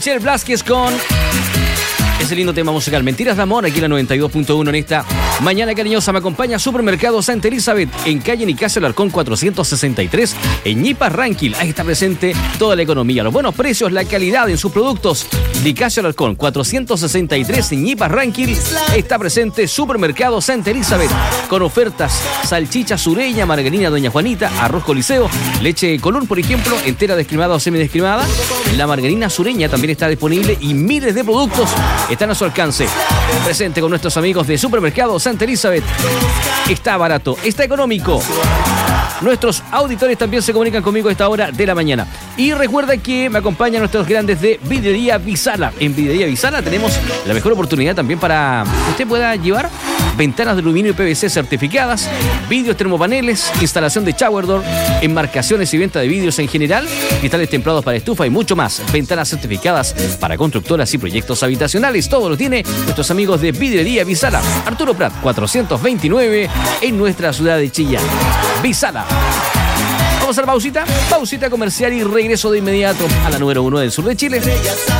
Michelle Blasquez con ese lindo tema musical, Mentiras de Amor, aquí en la 92.1 en esta mañana cariñosa. Me acompaña Supermercado Santa Elizabeth en calle Nicasio Alarcón 463 en Ñipa Ranquil. Ahí está presente toda la economía, los buenos precios, la calidad en sus productos. Nicasio Alarcón 463 en Ñipa Ranquil. Está presente Supermercado Santa Elizabeth con ofertas: salchicha sureña, margarina Doña Juanita, arroz coliseo, leche color, por ejemplo, entera descremada o semidescremada. La margarina sureña también está disponible y miles de productos están a su alcance. Presente con nuestros amigos de Supermercado Santa Elizabeth. Está barato, está económico. Nuestros auditores también se comunican conmigo a esta hora de la mañana. Y recuerda que me acompañan nuestros grandes de Vidrería Visala. En Vidrería Visala tenemos la mejor oportunidad también para que usted pueda llevar ventanas de aluminio y PVC certificadas, vidrios termopaneles, instalación de shower door, enmarcaciones y venta de vidrios en general, cristales templados para estufa y mucho más. Ventanas certificadas para constructoras y proyectos habitacionales. Todo lo tiene nuestros amigos de Vidrería Visala. Arturo Prat 429 en nuestra ciudad de Chillán. Visala. Vamos a la pausita comercial y regreso de inmediato a la número 1 del sur de Chile.